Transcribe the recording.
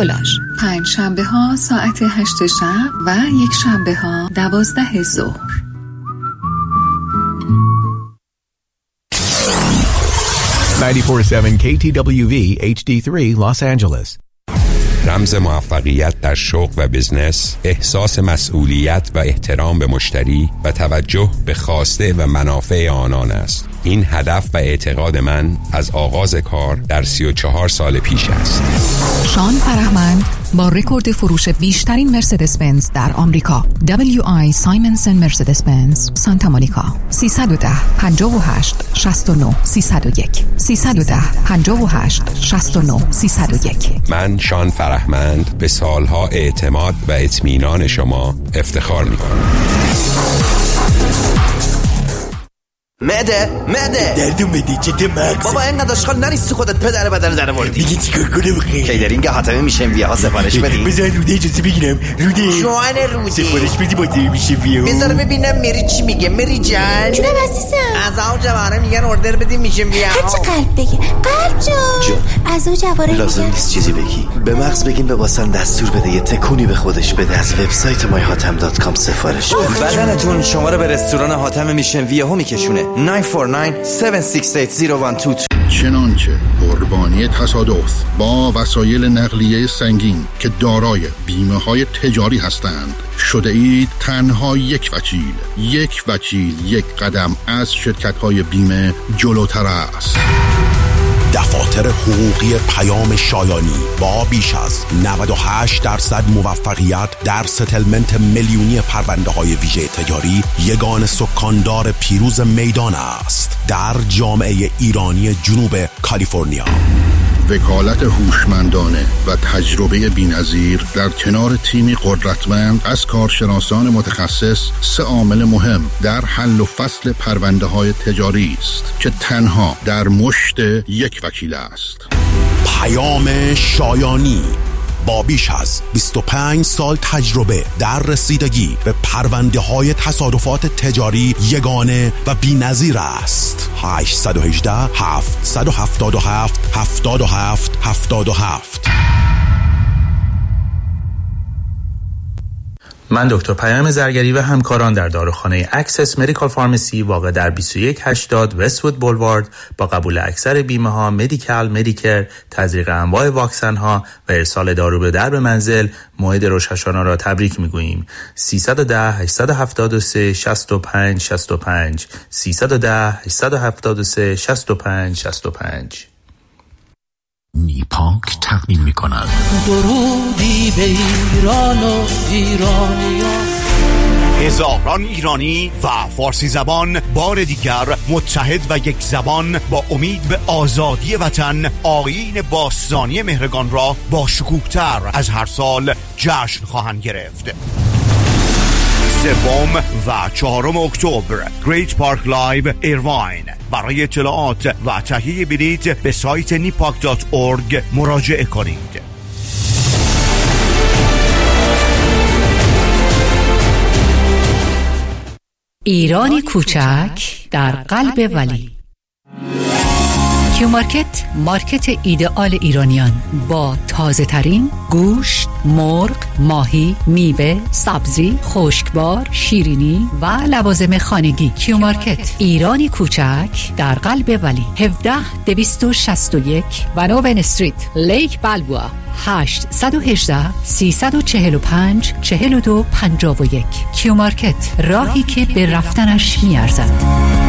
کولاژ. 5 شنبه ها ساعت 8 شب و یک شنبه ها 12 ظهر. $94.7 KTWV HD3 Los Angeles. رمز موفقیت در شغل و بزنس، احساس مسئولیت و احترام به مشتری و توجه به خواسته و منافع آنان است. این هدف و اعتقاد من از آغاز کار در 34 سال پیش است. شان فرهمند با رکورد فروش بیشترین مرسدس بنز در آمریکا، WI سایمنسن مرسدس بنز سانتا مونیکا. 310 58 69 301 310 58 69 301. من شان فرهمند به سالها اعتماد و اطمینان شما افتخار می‌کنم. معده دردم بده چته مغز بابا اینقدر اشغال نریست تو خودت پدر بدن در آوردی. دیگه چیکار کنم بخیر؟ کیدرینگ حاتمی میشه ویاها سفارش بدی. بذار روده اجازه بگیرم. روده جوان روده سفارش بدی با دیر میشه ویاها. بذار ببینم میری چی میگه. میری جان جونم عزیزم. از اون جواره میگن اوردر بدیم میشه ویاها. هرچی قلب بگه. قلب جان از اون جواره لازم نیست چیزی بگی. به مغز بگیم به واسن دستور بده یه تکونی به خودش بده. از وبسایت myhatem.com سفارش بده. بدنتون شما رو به رستوران حاتم میشن ویاها میکشونه. 949-768-0122. چنانچه قربانی تصادف با وسایل نقلیه سنگین که دارای بیمه های تجاری هستند شده اید تنها یک وکیل یک قدم از شرکت های بیمه جلوتر است. دفاتر حقوقی پیام شایانی با بیش از 98% موفقیت در ستلمنت میلیونی پرونده های ویژه تجاری یگان سکاندار پیروز میدان است در جامعه ایرانی جنوب کالیفرنیا. وکالت هوشمندانه و تجربه بی‌نظیر در کنار تیمی قدرتمند از کارشناسان متخصص 3 عامل مهم در حل و فصل پرونده های تجاری است که تنها در مشت یک وکیل است. پیام شایانی با بیش از 25 سال تجربه در رسیدگی به پرونده های تصادفات تجاری یگانه و بی‌نظیر است. 818 777 77 77. من دکتر پیام زرگری و همکاران در داروخانه اکسس مدیکال فارمسی واقع در 2180 وست‌وود بولوارد با قبول اکثر بیمه ها، مدیکال، مدیکر، تزریق انواع واکسن ها و ارسال دارو به در منزل موعد روش‌حشانه را تبریک میگوییم. 310 873 65 65 310 873 65 65. نیپاک تقدیم می‌کند درودی به ایران و ایرانیان. هزاران ایرانی و فارسی زبان بار دیگر متحد و یک زبان با امید به آزادی وطن آیین باستانی مهرگان را با شکوه‌تر از هر سال جشن خواهند گرفت. 3 و 4 اکتبر گریت پارک لایو ایرواین. برای اطلاعات و تهیه بلیط به سایت nipak.org مراجعه کنید. ایرانی کوچک در قلب ولی. کیو مارکت، مارکت ایدئال ایرانیان با تازه ترین گوشت، مرغ، ماهی، میوه، سبزی، خشکبار، شیرینی و لوازم خانگی. کیو مارکت، ایرانی کوچک در قلب ولی. 17261 ونوون استریت، لیک بالبوا. 818 345 4251. کیو مارکت، راهی که به رفتنش میارزد.